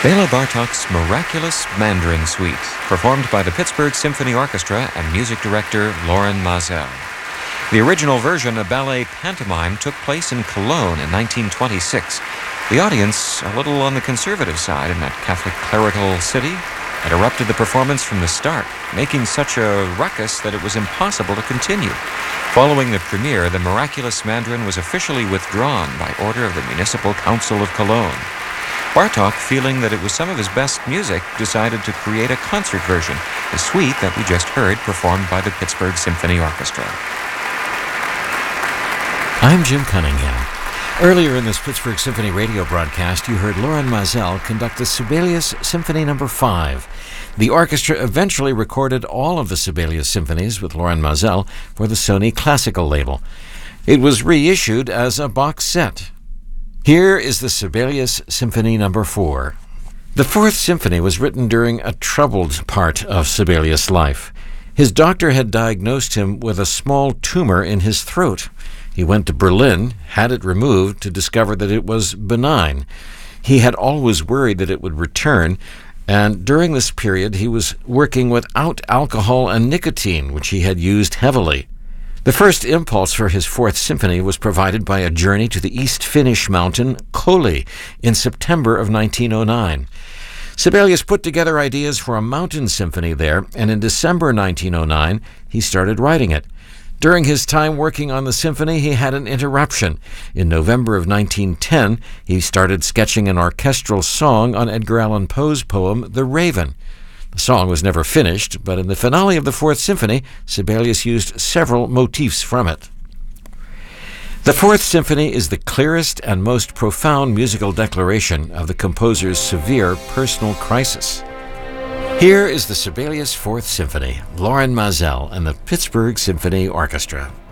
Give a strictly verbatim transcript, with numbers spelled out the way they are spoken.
Bela Bartok's Miraculous Mandarin Suite, performed by the Pittsburgh Symphony Orchestra and music director Loren Maazel. The original version, a ballet pantomime, took place in Cologne in nineteen twenty-six. The audience, a little on the conservative side in that Catholic clerical city, had erupted the performance from the start, making such a ruckus that it was impossible to continue. Following the premiere, the Miraculous Mandarin was officially withdrawn by order of the Municipal Council of Cologne. Bartok, feeling that it was some of his best music, decided to create a concert version, the suite that we just heard performed by the Pittsburgh Symphony Orchestra. I'm Jim Cunningham. Earlier in this Pittsburgh Symphony radio broadcast, you heard Loren Maazel conduct the Sibelius Symphony Number five. The orchestra eventually recorded all of the Sibelius symphonies with Loren Maazel for the Sony Classical label. It was reissued as a box set. Here is the Sibelius Symphony Number four. The Fourth Symphony was written during a troubled part of Sibelius' life. His doctor had diagnosed him with a small tumor in his throat. He went to Berlin, had it removed, to discover that it was benign. He had always worried that it would return, and during this period he was working without alcohol and nicotine, which he had used heavily. The first impulse for his Fourth Symphony was provided by a journey to the East Finnish mountain Koli in September of nineteen oh nine. Sibelius put together ideas for a mountain symphony there, and in December nineteen oh nine he started writing it. During his time working on the symphony, he had an interruption. In November of nineteen ten, he started sketching an orchestral song on Edgar Allan Poe's poem, The Raven. The song was never finished, but in the finale of the Fourth Symphony, Sibelius used several motifs from it. The Fourth Symphony is the clearest and most profound musical declaration of the composer's severe personal crisis. Here is the Sibelius Fourth Symphony, Loren Maazel and the Pittsburgh Symphony Orchestra.